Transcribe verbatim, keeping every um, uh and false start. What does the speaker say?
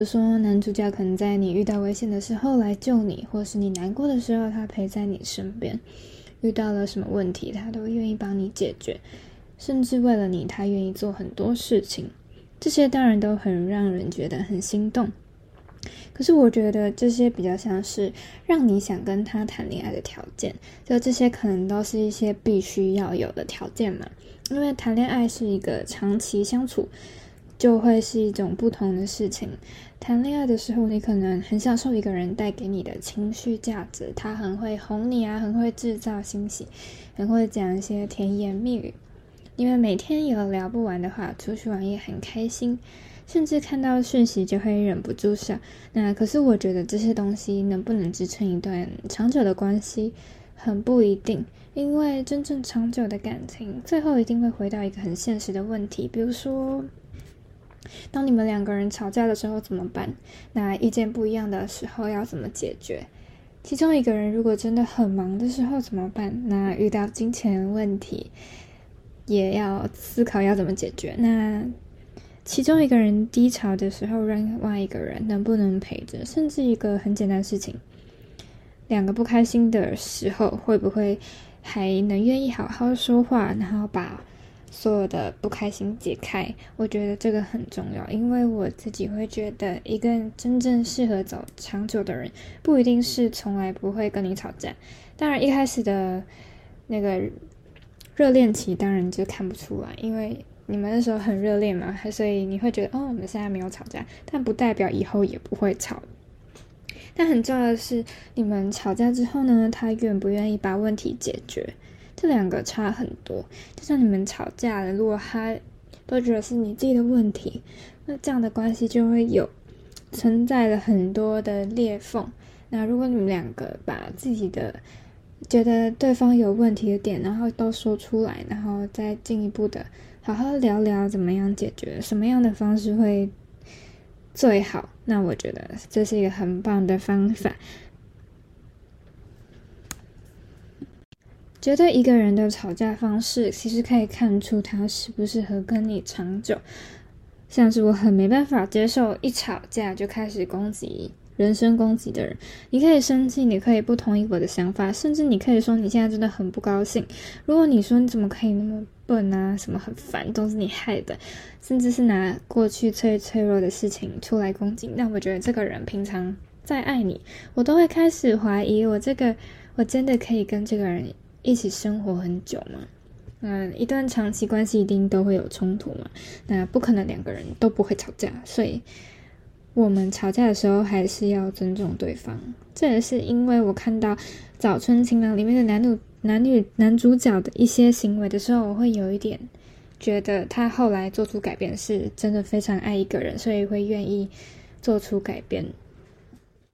如说男主角可能在你遇到危险的时候来救你，或是你难过的时候他陪在你身边，遇到了什么问题他都愿意帮你解决，甚至为了你他愿意做很多事情，这些当然都很让人觉得很心动。可是我觉得这些比较像是让你想跟他谈恋爱的条件，就这些可能都是一些必须要有的条件嘛，因为谈恋爱是一个长期相处，就会是一种不同的事情。谈恋爱的时候你可能很享受一个人带给你的情绪价值，他很会哄你啊，很会制造欣喜，很会讲一些甜言蜜语，因为每天有聊不完的话，出去玩也很开心，甚至看到讯息就会忍不住笑。那可是我觉得这些东西能不能支撑一段长久的关系很不一定，因为真正长久的感情最后一定会回到一个很现实的问题，比如说当你们两个人吵架的时候怎么办？那意见不一样的时候要怎么解决？其中一个人如果真的很忙的时候怎么办？那遇到金钱问题也要思考要怎么解决。那其中一个人低潮的时候，另外一个人能不能陪着？甚至一个很简单的事情，两个不开心的时候，会不会还能愿意好好说话，然后把所有的不开心解开？我觉得这个很重要，因为我自己会觉得一个真正适合走长久的人，不一定是从来不会跟你吵架。当然一开始的那个热恋期当然就看不出来，因为你们那时候很热恋嘛，所以你会觉得哦，我们现在没有吵架，但不代表以后也不会吵。但很重要的是，你们吵架之后呢，他愿不愿意把问题解决，这两个差很多。就像你们吵架了，如果他都觉得是你自己的问题，那这样的关系就会有存在了很多的裂缝。那如果你们两个把自己的觉得对方有问题的点，然后都说出来，然后再进一步的好好聊聊怎么样解决，什么样的方式会最好，那我觉得这是一个很棒的方法。觉得一个人的吵架方式其实可以看出他适不适合跟你长久，像是我很没办法接受一吵架就开始攻击人身攻击的人。你可以生气，你可以不同意我的想法，甚至你可以说你现在真的很不高兴。如果你说你怎么可以那么笨啊，什么很烦都是你害的，甚至是拿过去最脆弱的事情出来攻击，那我觉得这个人平常再爱你，我都会开始怀疑我这个我真的可以跟这个人一起生活很久吗？嗯，一段长期关系一定都会有冲突嘛，那不可能两个人都不会吵架，所以我们吵架的时候还是要尊重对方。这也是因为我看到《早春情郎》里面的男女男女男主角的一些行为的时候，我会有一点觉得他后来做出改变是真的非常爱一个人，所以会愿意做出改变。